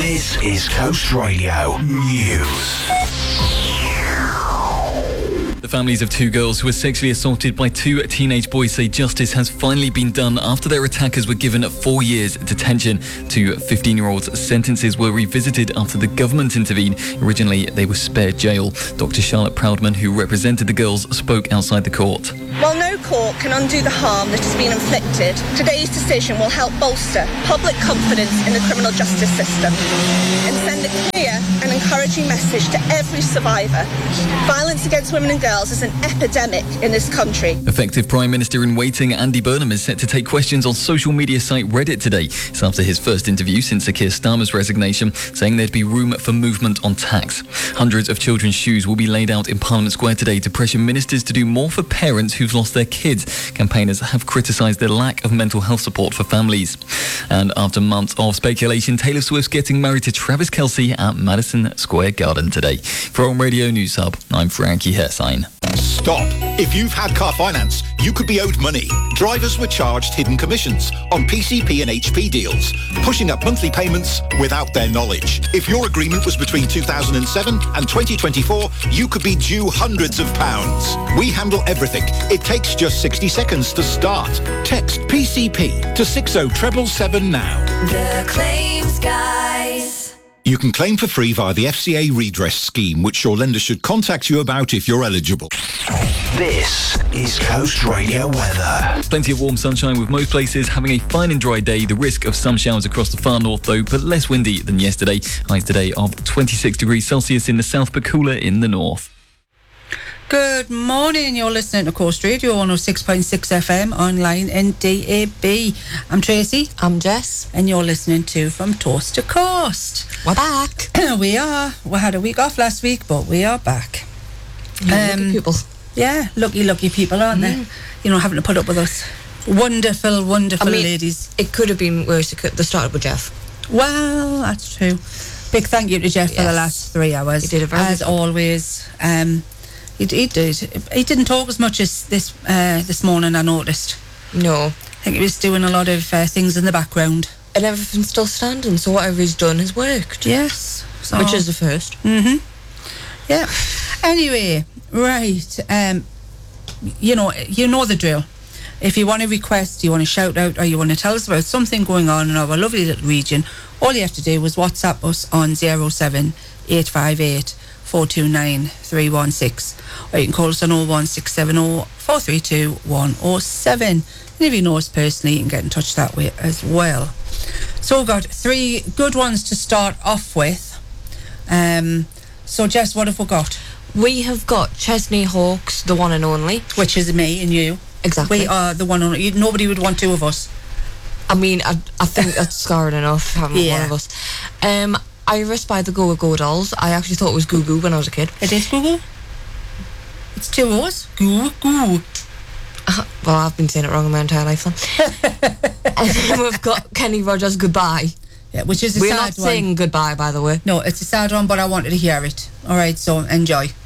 This is Coast Radio News. The families of two girls who were sexually assaulted by two teenage boys say justice has finally been done after their attackers were given 4 years detention. Two 15-year-olds' sentences were revisited after the government intervened. Originally, they were spared jail. Dr. Charlotte Proudman, who represented the girls, spoke outside the court. While no court can undo the harm that has been inflicted, today's decision will help bolster public confidence in the criminal justice system and send a clear and encouraging message to every survivor. Violence against women and girls is an epidemic in this country. Effective Prime Minister in waiting Andy Burnham is set to take questions on social media site Reddit today. It's after his first interview since Sir Keir Starmer's resignation, saying there'd be room for movement on tax. Hundreds of children's shoes will be laid out in Parliament Square today to pressure ministers to do more for parents who've lost their kids. Campaigners have criticised the lack of mental health support for families. And after months of speculation, Taylor Swift's getting married to Travis Kelce at Madison Square Garden today. From Radio News Hub, I'm Frankie Hersign. Stop. If you've had car finance, you could be owed money. Drivers were charged hidden commissions on PCP and HP deals, pushing up monthly payments without their knowledge. If your agreement was between 2007 and 2024, you could be due hundreds of pounds. We handle everything. It takes just 60 seconds to start. Text PCP to 60777 now. The Claims Guys. You can claim for free via the FCA redress scheme, which your lender should contact you about if you're eligible. This is Coast Radio weather. Plenty of warm sunshine with most places having a fine and dry day. The risk of some showers across the far north though, but less windy than yesterday. Highs today of 26 degrees Celsius in the south, but cooler in the north. Good morning, you're listening to Coast Radio 106.6 FM, online and DAB. I'm Tracy. I'm Jess. And you're listening to From Toast to Coast. We're back. We are. We had a week off last week, but we are back. Lucky people. Yeah, lucky people, aren't they? You know, having to put up with us. Wonderful ladies. It could have been worse. They started with Jeff. Well, that's true. Big thank you to Jeff for the last 3 hours. He did a very as good job. Always. He did. He didn't talk as much as this morning, I noticed. No. I think he was doing a lot of things in the background. And everything's still standing, so whatever he's done has worked. Yes. So, which is the first. Mm-hmm. Yeah. Anyway, right. You know the drill. If you want to request, you want to shout out, or you want to tell us about something going on in our lovely little region, all you have to do is WhatsApp us on 07858 429 316, or you can call us on 01670 432 107. And if you know us personally, you can get in touch that way as well. So we've got 3 good ones to start off with. So Jess, what have we got? We have got Chesney Hawkes, the one and only. Which is me and you. Exactly. We are the one and only. Nobody would want 2 of us. I mean, I think that's scarring enough, having one of us. Iris by the Go Go Dolls. I actually thought it was Goo Goo when I was a kid. It is Goo Goo? It's 2 O's? Goo Goo. Well, I've been saying it wrong my entire life then. And then we've got Kenny Rogers, Goodbye. Yeah, which is a We're sad not one. saying goodbye, by the way. No, it's a sad one, but I wanted to hear it. All right, so enjoy.